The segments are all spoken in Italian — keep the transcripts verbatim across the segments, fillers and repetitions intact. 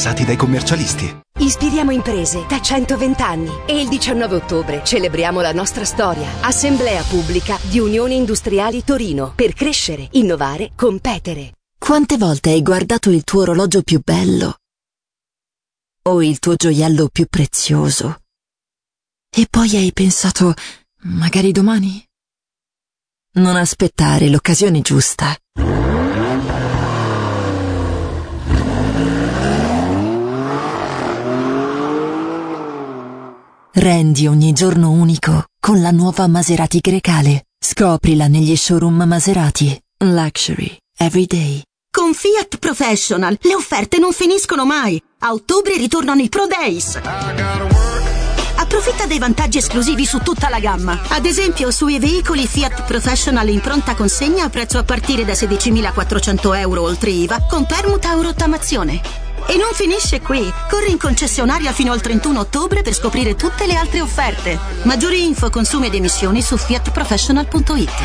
passati dai commercialisti. Ispiriamo imprese da centoventi anni e il diciannove ottobre celebriamo la nostra storia. Assemblea pubblica di Unioni Industriali Torino, per crescere, innovare, competere. Quante volte hai guardato il tuo orologio più bello o il tuo gioiello più prezioso e poi hai pensato, magari domani? Non aspettare l'occasione giusta. Rendi ogni giorno unico con la nuova Maserati Grecale. Scoprila negli showroom Maserati. Luxury every day. Con Fiat Professional le offerte non finiscono mai. A ottobre ritornano i Pro Days. Approfitta dei vantaggi esclusivi su tutta la gamma. Ad esempio, sui veicoli Fiat Professional in pronta consegna a prezzo a partire da sedicimilaquattrocento euro oltre I V A, con permuta o rottamazione. E non finisce qui. Corri in concessionaria fino al trentuno ottobre per scoprire tutte le altre offerte. Maggiori info, consumi ed emissioni su fiat professional punto it.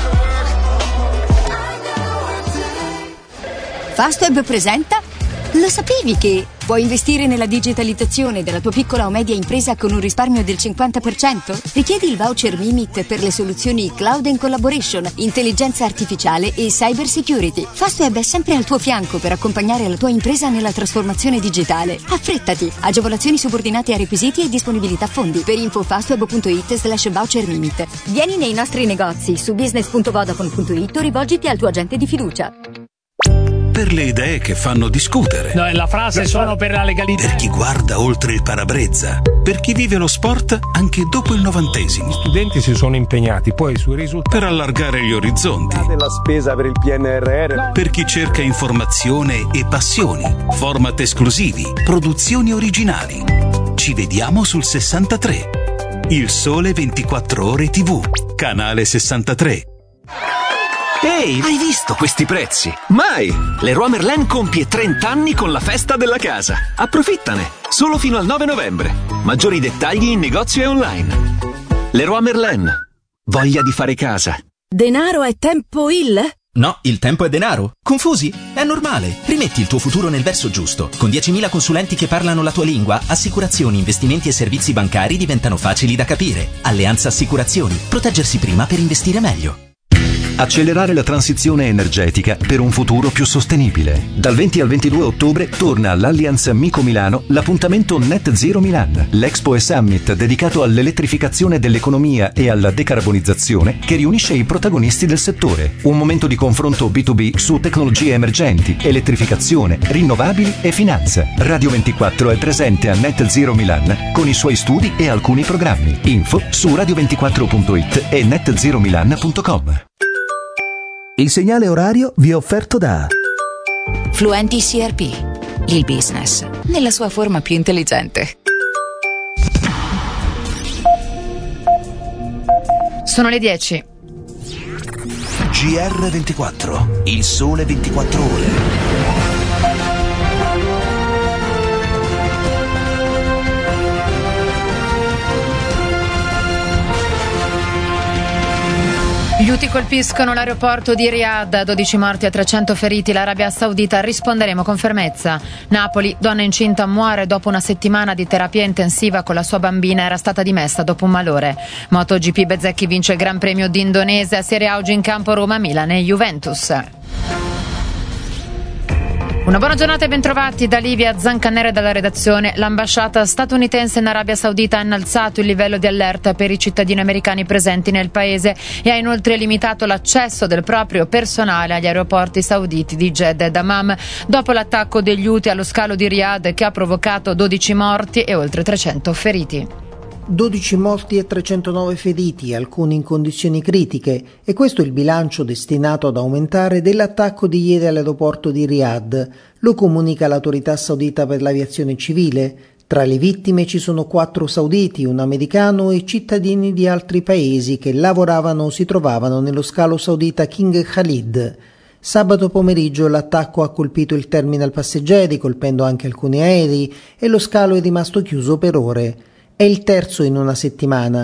Fastweb presenta. Lo sapevi che puoi investire nella digitalizzazione della tua piccola o media impresa con un risparmio del cinquanta per cento? Richiedi il voucher Mimit per le soluzioni Cloud and Collaboration, intelligenza artificiale e cyber security. Fastweb è sempre al tuo fianco per accompagnare la tua impresa nella trasformazione digitale. Affrettati! Agevolazioni subordinate a requisiti e disponibilità fondi. Per info fastweb punto it slash voucher Mimit. Vieni nei nostri negozi su business punto vodafone punto it o rivolgiti al tuo agente di fiducia. Per le idee che fanno discutere. No, la frase sono per la legalità. Per chi guarda oltre il parabrezza. Per chi vive lo sport anche dopo il novantesimo. Gli studenti si sono impegnati, poi sui risultati. Per allargare gli orizzonti. La spesa per il P N R R. Per chi cerca informazione e passioni. Format esclusivi. Produzioni originali. Ci vediamo sul sessantatré. Il Sole ventiquattro Ore tivù. Canale sessantatré. Ehi, hai visto questi prezzi? Mai! Leroy Merlin compie trenta anni con la festa della casa. Approfittane! Solo fino al nove novembre. Maggiori dettagli in negozio e online. Leroy Merlin. Voglia di fare casa. Denaro è tempo il? No, il tempo è denaro. Confusi? È normale. Rimetti il tuo futuro nel verso giusto. Con diecimila consulenti che parlano la tua lingua, assicurazioni, investimenti e servizi bancari diventano facili da capire. Alleanza Assicurazioni. Proteggersi prima per investire meglio. Accelerare la transizione energetica per un futuro più sostenibile. Dal venti al ventidue ottobre torna all'Allianz Amico Milano l'appuntamento Net Zero Milan, l'Expo e Summit dedicato all'elettrificazione dell'economia e alla decarbonizzazione che riunisce i protagonisti del settore. Un momento di confronto B due B su tecnologie emergenti, elettrificazione, rinnovabili e finanza. Radio ventiquattro è presente a Net Zero Milan con i suoi studi e alcuni programmi. Info su radio ventiquattro punto it e net zero milan punto com. Il segnale orario vi è offerto da Fluenti C R P, il business nella sua forma più intelligente. Sono le dieci. G R ventiquattro, il sole ventiquattro ore. Gli Houthi colpiscono l'aeroporto di Riyadh, dodici morti e trecento feriti, l'Arabia Saudita, risponderemo con fermezza. Napoli, donna incinta muore dopo una settimana di terapia intensiva con la sua bambina, era stata dimessa dopo un malore. MotoGP, Bezzecchi vince il Gran Premio d'Indonesia, Serie A oggi in campo Roma, Milan e Juventus. Una buona giornata e bentrovati da Livia Zancanere dalla redazione. L'ambasciata statunitense in Arabia Saudita ha innalzato il livello di allerta per i cittadini americani presenti nel paese e ha inoltre limitato l'accesso del proprio personale agli aeroporti sauditi di Jeddah e Dammam dopo l'attacco degli Houthi allo scalo di Riyadh che ha provocato dodici morti e oltre trecento feriti. dodici morti e trecentonove feriti, alcuni in condizioni critiche, e questo è il bilancio destinato ad aumentare dell'attacco di ieri all'aeroporto di Riyadh, lo comunica l'autorità saudita per l'aviazione civile. Tra le vittime ci sono quattro sauditi, un americano e cittadini di altri paesi che lavoravano o si trovavano nello scalo saudita King Khalid. Sabato pomeriggio l'attacco ha colpito il terminal passeggeri, colpendo anche alcuni aerei, e lo scalo è rimasto chiuso per ore. È il terzo in una settimana.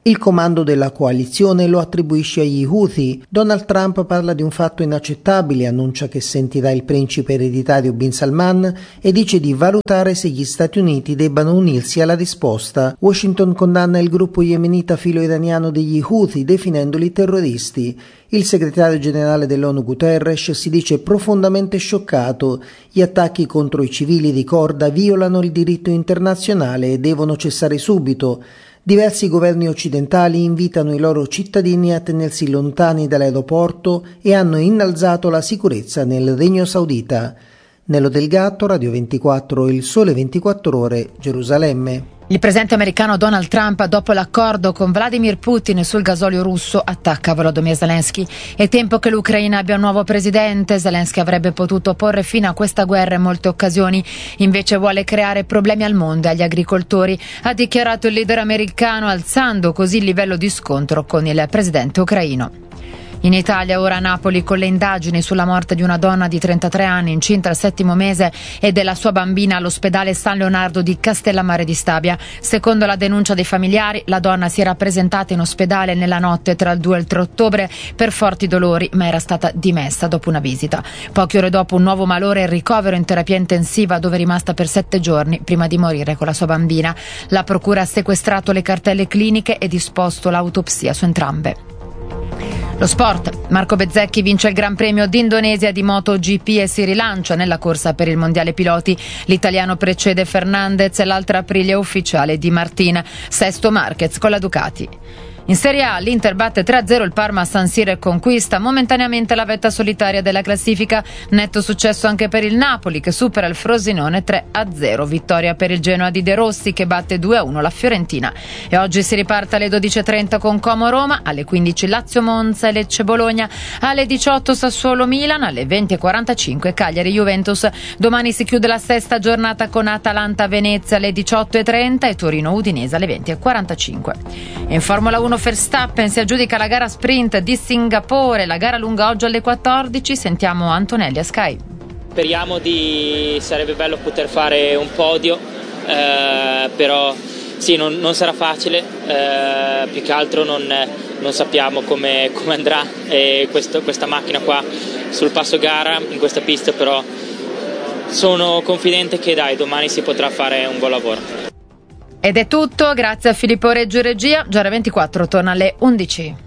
Il comando della coalizione lo attribuisce agli Houthi. Donald Trump parla di un fatto inaccettabile, annuncia che sentirà il principe ereditario Bin Salman e dice di valutare se gli Stati Uniti debbano unirsi alla risposta. Washington condanna il gruppo yemenita filo-iraniano degli Houthi, definendoli terroristi. Il segretario generale dell'ONU Guterres si dice profondamente scioccato. Gli attacchi contro i civili di Corda violano il diritto internazionale e devono cessare subito. Diversi governi occidentali invitano i loro cittadini a tenersi lontani dall'aeroporto e hanno innalzato la sicurezza nel Regno Saudita. Nello Del Gatto, Radio ventiquattro, Il Sole ventiquattro Ore, Gerusalemme. Il presidente americano Donald Trump, dopo l'accordo con Vladimir Putin sul gasolio russo, attacca Volodymyr Zelensky. È tempo che l'Ucraina abbia un nuovo presidente. Zelensky avrebbe potuto porre fine a questa guerra in molte occasioni, invece vuole creare problemi al mondo e agli agricoltori, ha dichiarato il leader americano, alzando così il livello di scontro con il presidente ucraino. In Italia ora a Napoli con le indagini sulla morte di una donna di trentatré anni incinta al settimo mese e della sua bambina all'ospedale San Leonardo di Castellammare di Stabia. Secondo la denuncia dei familiari, la donna si era presentata in ospedale nella notte tra il due e il tre ottobre per forti dolori, ma era stata dimessa dopo una visita. Poche ore dopo un nuovo malore e il ricovero in terapia intensiva, dove è rimasta per sette giorni prima di morire con la sua bambina. La procura ha sequestrato le cartelle cliniche e disposto l'autopsia su entrambe. Lo sport. Marco Bezzecchi vince il Gran Premio d'Indonesia di MotoGP e si rilancia nella corsa per il Mondiale Piloti. L'italiano precede Fernandez e l'altra Aprilia ufficiale di Martin. Sesto Marquez con la Ducati. In Serie A l'Inter batte tre a zero il Parma a San Siro e conquista momentaneamente la vetta solitaria della classifica. Netto successo anche per il Napoli che supera il Frosinone tre a zero. Vittoria per il Genoa di De Rossi che batte due a uno la Fiorentina. E oggi si riparte alle dodici e trenta con Como Roma, alle quindici Lazio Monza e Lecce Bologna, alle diciotto Sassuolo Milan, alle venti e quarantacinque Cagliari Juventus. Domani si chiude la sesta giornata con Atalanta Venezia alle diciotto e trenta e Torino Udinese alle venti e quarantacinque. E in Formula uno Verstappen si aggiudica la gara sprint di Singapore, la gara lunga oggi alle quattordici. Sentiamo Antonelli a Sky. Speriamo di, sarebbe bello poter fare un podio, eh, però sì, non, non sarà facile, eh, più che altro non, non sappiamo come, come andrà e questo, questa macchina qua sul passo gara, in questa pista, però sono confidente che dai, domani si potrà fare un buon lavoro. Ed è tutto, grazie a Filippo Reggio in regia. Giornale ventiquattro torna alle undici.